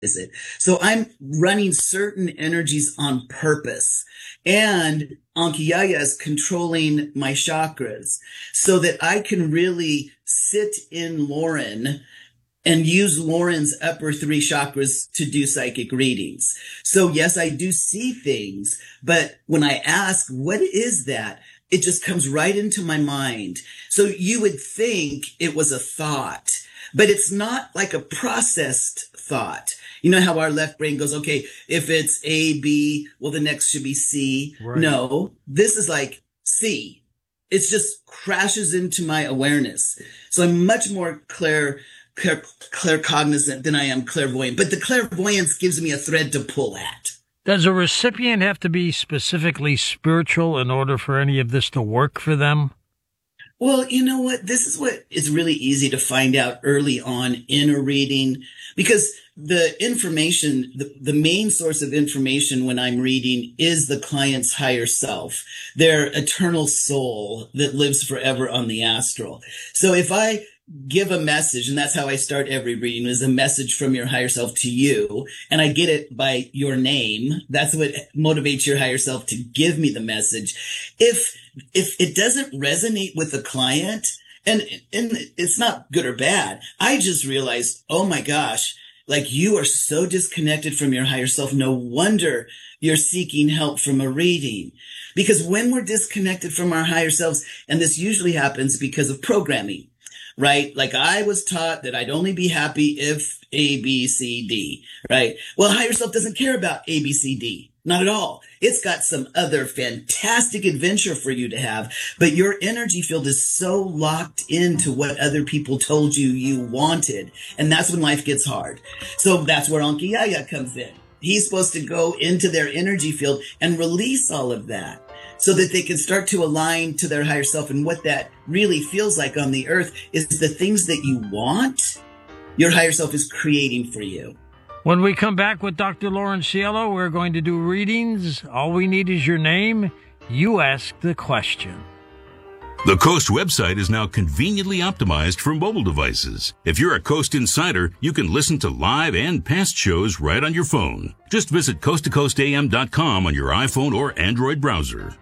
it. So I'm running certain energies on purpose. And Ankiyaya is controlling my chakras so that I can really sit in Lauren and use Lauren's upper three chakras to do psychic readings. So yes, I do see things, but when I ask, what is that? It just comes right into my mind. So you would think it was a thought, but it's not like a processed thought. You know how our left brain goes, okay, if it's A, B, well, the next should be C. Right. No, this is like C. It just crashes into my awareness. So I'm much more claircognizant than I am clairvoyant, but the clairvoyance gives me a thread to pull at. Does a recipient have to be specifically spiritual in order for any of this to work for them? Well, you know what? This is what is really easy to find out early on in a reading, because the information, the main source of information when I'm reading is the client's higher self, their eternal soul that lives forever on the astral. So if I give a message, and that's how I start every reading, is a message from your higher self to you, and I get it by your name. That's what motivates your higher self to give me the message. If it doesn't resonate with the client, and it's not good or bad, I just realized, oh my gosh, like you are so disconnected from your higher self. No wonder you're seeking help from a reading. Because when we're disconnected from our higher selves, and this usually happens because of programming, right? Like I was taught that I'd only be happy if A, B, C, D, right? Well, higher self doesn't care about A, B, C, D. Not at all. It's got some other fantastic adventure for you to have, but your energy field is so locked into what other people told you you wanted. And that's when life gets hard. So that's where Ankiyaya comes in. He's supposed to go into their energy field and release all of that, so that they can start to align to their higher self. And what that really feels like on the earth is the things that you want, your higher self is creating for you. When we come back with Dr. Lauren Cielo, we're going to do readings. All we need is your name. You ask the question. The Coast website is now conveniently optimized for mobile devices. If you're a Coast insider, you can listen to live and past shows right on your phone. Just visit coasttocoastam.com on your iPhone or Android browser.